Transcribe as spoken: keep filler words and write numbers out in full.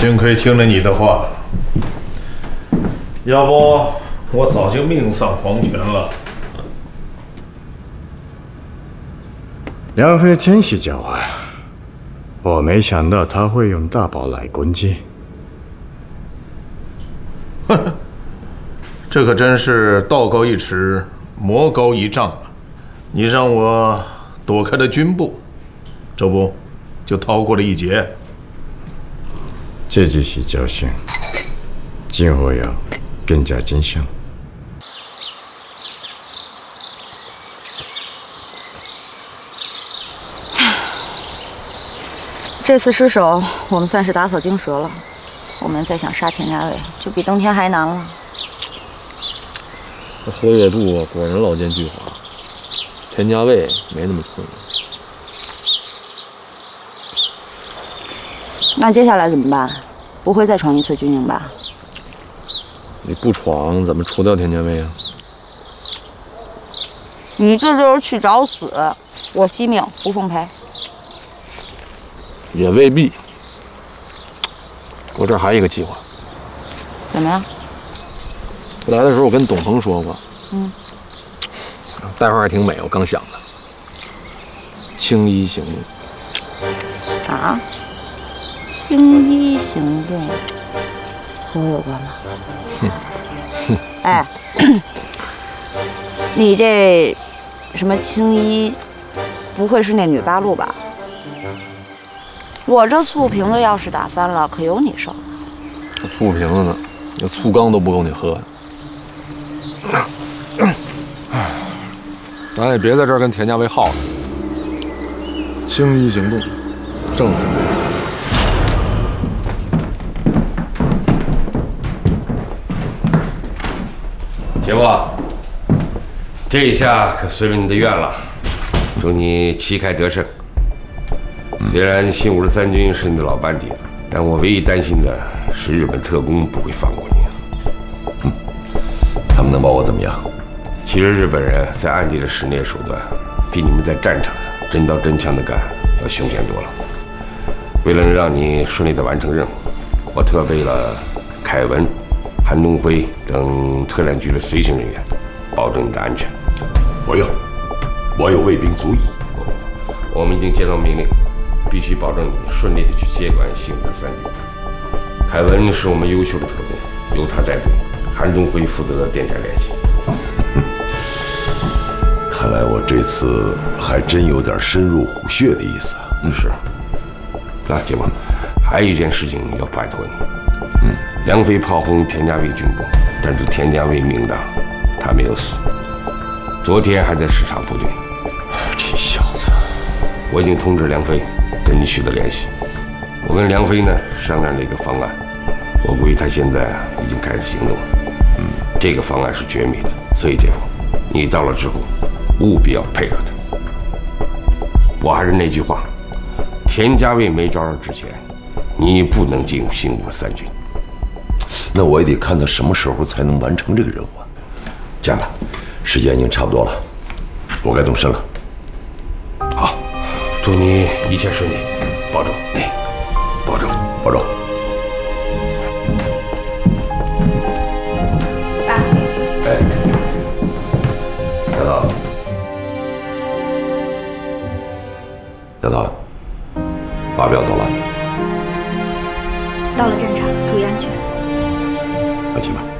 幸亏听了你的话，要不我早就命丧黄泉了。 梁飞真是狡猾，我没想到他会用大宝来攻击。 哼，这可真是道高一尺，魔高一丈啊！你让我躲开了军部，这不就逃过了一劫？ 这只是侥幸，今后要更加谨慎。 这次失手，我们算是打草惊蛇了。后面再想杀田家卫，就比登天还难了。 这河岳渡果然老奸巨猾，田家卫没那么聪明。 那接下来怎么办？不会再闯一次军营吧？ 你不闯，怎么除掉田家卫啊？ 你这就是去找死！我惜命不奉陪。 也未必。我这儿还有一个计划。 怎么样？ 我来的时候我跟董鹏说过， 嗯， 待会儿还挺美，我刚想的。青衣行动。 啊？青衣行动和我有关吗？ 哼哼。 哎，你这什么青衣，不会是那女八路吧？我这醋瓶子要是打翻了，可有你受的。 这醋瓶子呢，这醋缸都不够你喝呀。咱也别在这儿跟田家卫耗了。青衣行动，正是。 铁伯，这一下可随了你的愿了，祝你旗开得胜。虽然新五十三军是你的老班底子，但我唯一担心的是日本特工不会放过你。 嗯，他们能把我怎么样？ 其实日本人在暗地的使那手段，比你们在战场上真刀真枪的干要凶险多了。为了让你顺利的完成任务，我特备了凯文、韩东辉等特战局的随行人员，保证你的安全。 不用，我有卫兵足矣。 我们已经接到命令，必须保证你顺利的去接管新五十三军。凯文是我们优秀的特工，由他带队，韩东辉负责电台联系。 看来我这次还真有点深入虎穴的意思。 嗯，是。那姐夫，还有一件事情要拜托你。 嗯， 梁飞炮轰田家卫军部，但是田家卫命大，他没有死。昨天还在视察部队。 这小子， 我已经通知梁飞跟你取得联系。我跟梁飞呢商量了一个方案，我估计他现在已经开始行动了。嗯，这个方案是绝密的，所以姐夫，你到了之后务必要配合他。我还是那句话，田家卫没招之前，你不能进入新五十三军。 那我也得看他什么时候才能完成这个任务啊。这样吧，时间已经差不多了，我该动身了。 好，祝你一切顺利，保重，哎，保重， 保重。 爸， 哎，丫头，丫头，发表走了， 到了战场，注意安全。 快去吧。